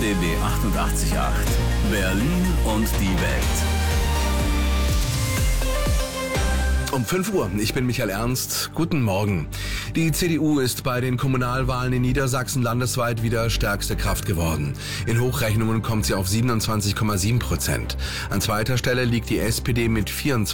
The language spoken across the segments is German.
RBB 88.8 Berlin und die Welt. Um 5 Uhr, ich bin Michael Ernst. Guten Morgen. Die CDU ist bei den Kommunalwahlen in Niedersachsen landesweit wieder stärkste Kraft geworden. In Hochrechnungen kommt sie auf 27,7%. An zweiter Stelle liegt die SPD mit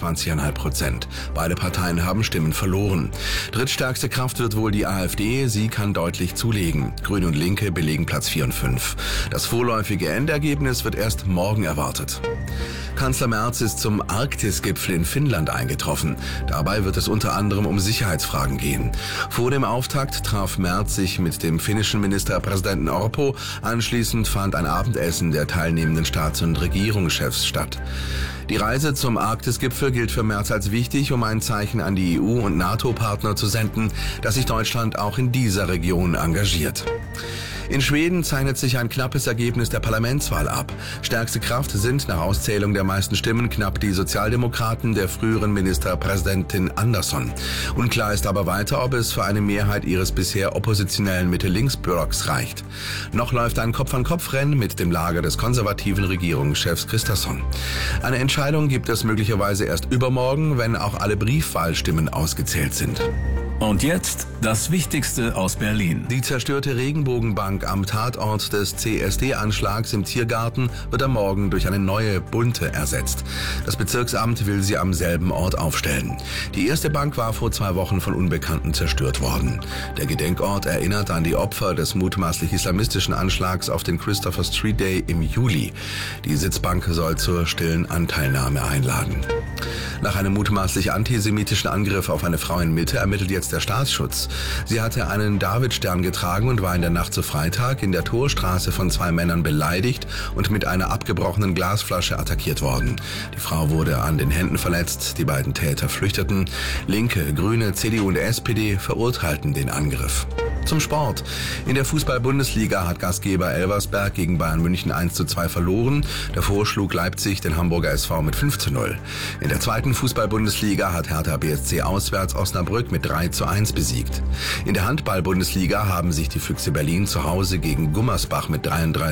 24,5%. Beide Parteien haben Stimmen verloren. Drittstärkste Kraft wird wohl die AfD. Sie kann deutlich zulegen. Grüne und Linke belegen Platz 4 und 5. Das vorläufige Endergebnis wird erst morgen erwartet. Kanzler Merz ist zum Arktis-Gipfel in Finnland eingetroffen. Dabei wird es unter anderem um Sicherheitsfragen gehen. Vor dem Auftakt traf Merz sich mit dem finnischen Ministerpräsidenten Orpo. Anschließend fand ein Abendessen der teilnehmenden Staats- und Regierungschefs statt. Die Reise zum Arktis-Gipfel gilt für Merz als wichtig, um ein Zeichen an die EU- und NATO-Partner zu senden, dass sich Deutschland auch in dieser Region engagiert. In Schweden zeichnet sich ein knappes Ergebnis der Parlamentswahl ab. Stärkste Kraft sind nach Auszählung der meisten Stimmen knapp die Sozialdemokraten der früheren Ministerpräsidentin Andersson. Unklar ist aber weiter, ob es für eine Mehrheit ihres bisher oppositionellen Mitte-Links-Blocks reicht. Noch läuft ein Kopf-an-Kopf-Rennen mit dem Lager des konservativen Regierungschefs Kristersson. Eine Entscheidung gibt es möglicherweise erst übermorgen, wenn auch alle Briefwahlstimmen ausgezählt sind. Und jetzt das Wichtigste aus Berlin. Die zerstörte Regenbogenbank am Tatort des CSD-Anschlags im Tiergarten wird am Morgen durch eine neue, bunte ersetzt. Das Bezirksamt will sie am selben Ort aufstellen. Die erste Bank war vor 2 Wochen von Unbekannten zerstört worden. Der Gedenkort erinnert an die Opfer des mutmaßlich islamistischen Anschlags auf den Christopher Street Day im Juli. Die Sitzbank soll zur stillen Anteilnahme einladen. Nach einem mutmaßlich antisemitischen Angriff auf eine Frau in Mitte ermittelt jetzt der Staatsschutz. Sie hatte einen Davidstern getragen und war in der Nacht zu Freitag in der Torstraße von 2 Männern beleidigt und mit einer abgebrochenen Glasflasche attackiert worden. Die Frau wurde an den Händen verletzt, die beiden Täter flüchteten. Linke, Grüne, CDU und SPD verurteilten den Angriff. Zum Sport. In der Fußball-Bundesliga hat Gastgeber Elversberg gegen Bayern München 1:2 verloren. Davor schlug Leipzig den Hamburger SV mit 5:0. In der zweiten Fußball-Bundesliga hat Hertha BSC auswärts Osnabrück mit 3:1 besiegt. In der Handball-Bundesliga haben sich die Füchse Berlin zu Hause gegen Gummersbach mit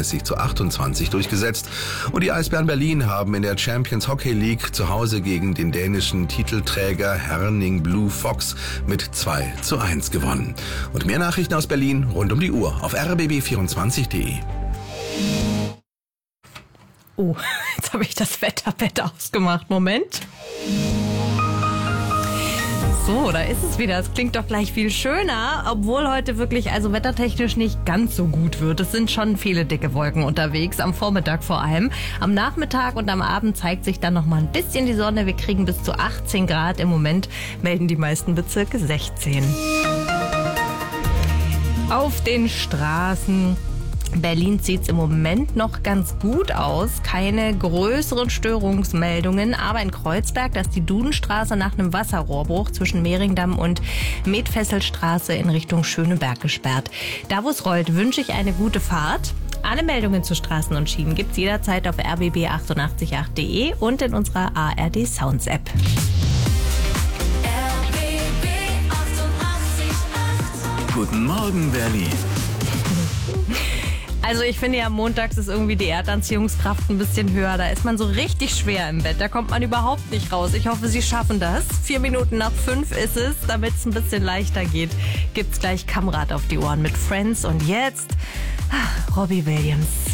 33:28 durchgesetzt. Und die Eisbären Berlin haben in der Champions Hockey League zu Hause gegen den dänischen Titelträger Herning Blue Fox mit 2:1 gewonnen. Und mehr Nachrichten aus Berlin rund um die Uhr auf rbb24.de. Oh, jetzt habe ich das Wetterbett ausgemacht. Moment. So, da ist es wieder. Es klingt doch gleich viel schöner, obwohl heute wirklich wettertechnisch nicht ganz so gut wird. Es sind schon viele dicke Wolken unterwegs, am Vormittag vor allem. Am Nachmittag und am Abend zeigt sich dann noch mal ein bisschen die Sonne. Wir kriegen bis zu 18 Grad. Im Moment melden die meisten Bezirke 16. Auf den Straßen Berlin sieht es im Moment noch ganz gut aus. Keine größeren Störungsmeldungen. Aber in Kreuzberg, da ist die Dudenstraße nach einem Wasserrohrbruch zwischen Mehringdamm und Metfesselstraße in Richtung Schöneberg gesperrt. Da, wo es rollt, wünsche ich eine gute Fahrt. Alle Meldungen zu Straßen und Schienen gibt's jederzeit auf rbb888.de und in unserer ARD Sounds App. Guten Morgen, Berlin. Also ich finde ja, montags ist irgendwie die Erdanziehungskraft ein bisschen höher. Da ist man so richtig schwer im Bett. Da kommt man überhaupt nicht raus. Ich hoffe, Sie schaffen das. 4 Minuten nach 5 ist es. Damit es ein bisschen leichter geht, gibt's gleich Kamrad auf die Ohren mit Friends. Und jetzt Robbie Williams.